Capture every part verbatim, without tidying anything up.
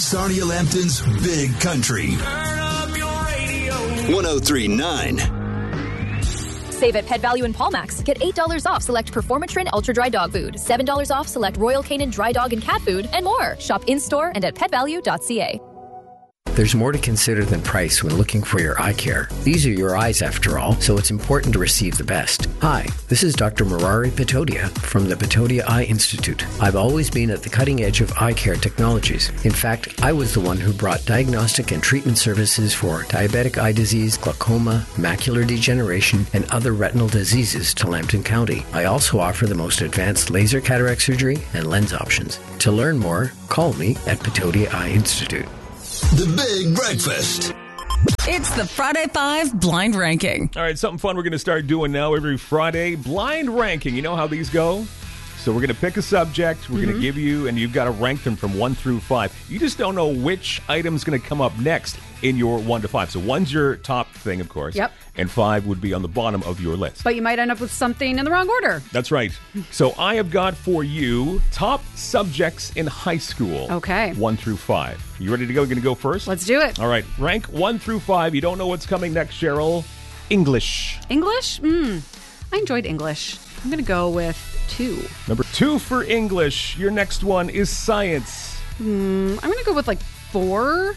Sarnia Lambton's Big Country. Turn up your radio. one oh three point nine. Save at Pet Value and Paulmax. Get eight dollars off select Performatrin Ultra Dry Dog Food, seven dollars off select Royal Canin Dry Dog and Cat Food, and more. Shop in-store and at pet value dot c a. There's more to consider than price when looking for your eye care. These are your eyes, after all, so it's important to receive the best. Hi, this is Doctor Murari Patodia from the Patodia Eye Institute. I've always been at the cutting edge of eye care technologies. In fact, I was the one who brought diagnostic and treatment services for diabetic eye disease, glaucoma, macular degeneration, and other retinal diseases to Lambton County. I also offer the most advanced laser cataract surgery and lens options. To learn more, call me at Patodia Eye Institute. The Big Breakfast. It's the Friday Five Blind Ranking. All right, something fun we're going to start doing now every Friday. Blind ranking. You know how these go? So we're going to pick a subject. We're mm-hmm. going to give you, and you've got to rank them from one through five. You just don't know which item's going to come up next in your one to five. So one's your top thing, of course. Yep. And five would be on the bottom of your list. But you might end up with something in the wrong order. That's right. So I have got for you top subjects in high school. Okay. One through five. You ready to go? You're going to go first? Let's do it. All right. Rank one through five. You don't know what's coming next, Cheryl. English. English? Hmm. I enjoyed English. I'm going to go with two. Number two for English. Your next one is science. Hmm. I'm going to go with like four.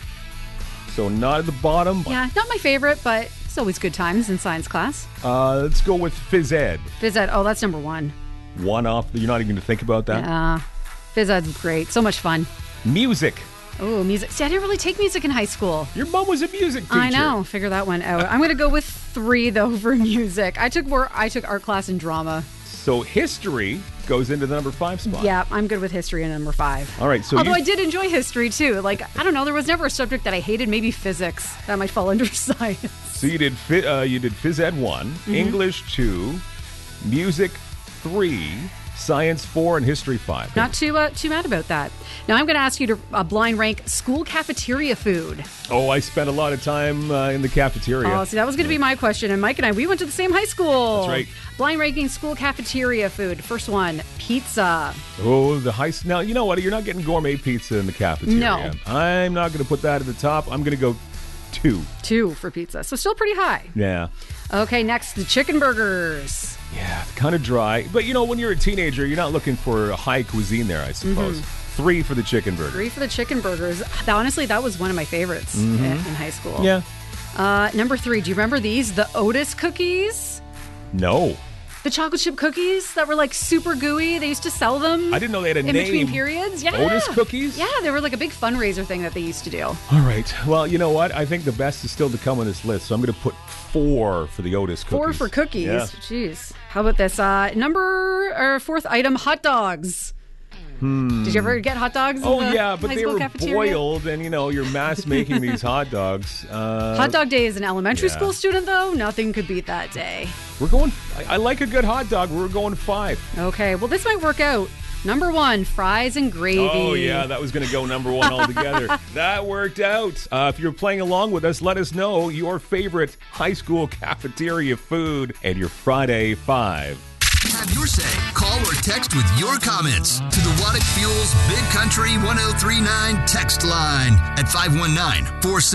So not at the bottom. Yeah, not my favorite, but it's always good times in science class. Uh, let's go with phys ed. Phys ed. Oh, that's number one. One off. You're not even going to think about that? Yeah. Phys ed's great. So much fun. Music. Oh, music. See, I didn't really take music in high school. Your mom was a music teacher. I know. Figure that one out. I'm going to go with three, though, for music. I took more. I took art class and drama. So history goes into the number five spot. Yeah, I'm good with history in number five. All right. So Although you... I did enjoy history, too. Like, I don't know. There was never a subject that I hated. Maybe physics. That might fall under science. So you did, uh, you did phys ed one, mm-hmm. English two, music three, science four, and history five. Not too uh, too mad about that. Now I'm going to ask you to uh, blind rank school cafeteria food. Oh, I spent a lot of time uh, in the cafeteria. Oh, see, that was going to be my question. And Mike and I, we went to the same high school. That's right. Blind ranking school cafeteria food. First one, pizza. Oh, the high. Now you know what? You're not getting gourmet pizza in the cafeteria. No, I'm not going to put that at the top. I'm going to go two. Two for pizza. So still pretty high. Yeah. Okay, next the chicken burgers. Yeah, kind of dry. But, you know, when you're a teenager, you're not looking for a high cuisine there, I suppose. Mm-hmm. Three for the chicken burger. Three for the chicken burgers. Honestly, that was one of my favorites mm-hmm. in, in high school. Yeah. Uh, number three, do you remember these? The Otis cookies? No. The chocolate chip cookies that were like super gooey. They used to sell them. I didn't know they had a in name. In between periods. Yeah. Otis cookies? Yeah, they were like a big fundraiser thing that they used to do. All right. Well, you know what? I think the best is still to come on this list. So I'm going to put four for the Otis cookies. Four for cookies? Yeah. Jeez. How about this? Uh, number or fourth item, hot dogs. Hmm. Did you ever get hot dogs? Oh, in the yeah, but high they school were cafeteria? boiled, and, you know, you're mass making these hot dogs. Uh, hot dog day as an elementary yeah. school student, though, nothing could beat that day. We're going, I, I like a good hot dog. We're going five. Okay, well, this might work out. Number one, fries and gravy. Oh, yeah, that was going to go number one altogether. That worked out. Uh, if you're playing along with us, let us know your favorite high school cafeteria food and your Friday Five. Have your say. Call or text with your comments to the Waddick Fuels Big Country one oh three point nine text line at five one nine, four six